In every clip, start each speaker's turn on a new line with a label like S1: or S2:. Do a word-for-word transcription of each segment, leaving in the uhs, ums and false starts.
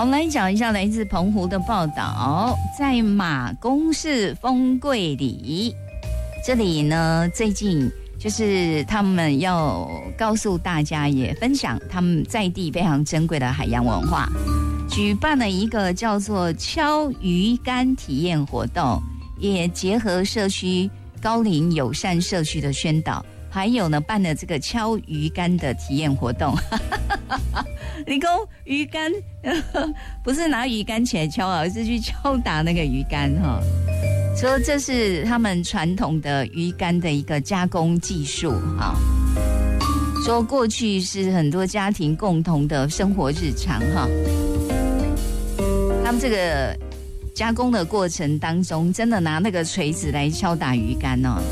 S1: 我们来讲一下来自澎湖的报道，在马公市丰贵里，这里呢最近就是他们要告诉大家，也分享他们在地非常珍贵的海洋文化，举办了一个叫做敲鱼竿体验活动，也结合社区高龄友善社区的宣导，还有呢办了这个敲鱼竿的体验活动。你说鱼竿不是拿鱼竿起来敲，而是去敲打那个鱼竿哈。说这是他们传统的鱼竿的一个加工技术哈。说过去是很多家庭共同的生活日常哈。他们这个加工的过程当中，真的拿那个锤子来敲打鱼竿哦。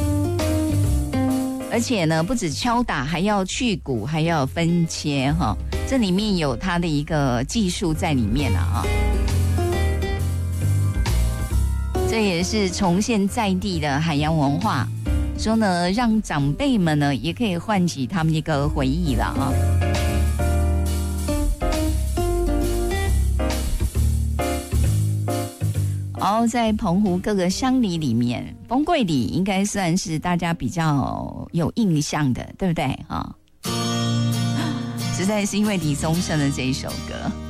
S1: 而且呢，不止敲打，还要去骨，还要分切哈。这里面有它的一个技术在里面了啊。这也是重现在地的海洋文化，说呢，让长辈们呢也可以唤起他们一个回忆了啊。然后在澎湖各个乡里里面，丰贵里应该算是大家比较有印象的，对不对啊？实在是因为李宗盛的这一首歌。